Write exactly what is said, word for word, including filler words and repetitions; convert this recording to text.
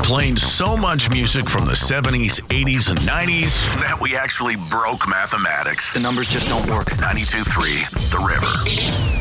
playing so much music from the seventies, eighties, and nineties that we actually broke mathematics. The numbers just don't work. ninety-two point three The River.